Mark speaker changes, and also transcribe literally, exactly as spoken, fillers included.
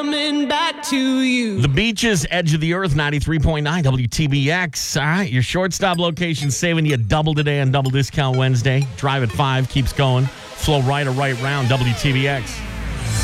Speaker 1: Coming back to you.
Speaker 2: The Beaches, Edge of the Earth, ninety-three point nine W T B X. All right, your shortstop location saving you double today on Double Discount Wednesday. Drive at five keeps going. Flow right or right round, W T B X.